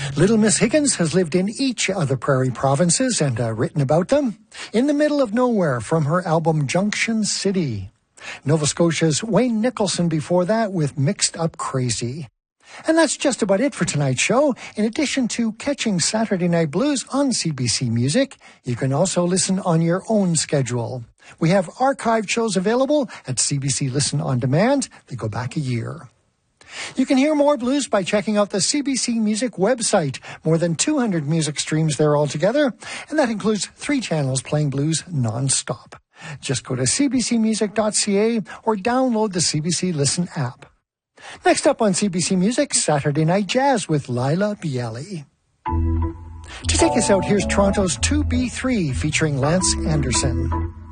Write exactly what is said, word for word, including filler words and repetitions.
Little Miss Higgins has lived in each of the prairie provinces and uh, written about them. In the Middle of Nowhere from her album Junction City. Nova Scotia's Wayne Nicholson before that with Mixed Up Crazy. And that's just about it for tonight's show. In addition to catching Saturday Night Blues on C B C Music, you can also listen on your own schedule. We have archived shows available at C B C Listen On Demand. They go back a year. You can hear more blues by checking out the C B C Music website. More than two hundred music streams there altogether, and that includes three channels playing blues non-stop. Just go to c b c music dot c a or download the C B C Listen app. Next up on C B C Music, Saturday Night Jazz with Lila Bialy. To take us out, here's Toronto's two B three featuring Lance Anderson.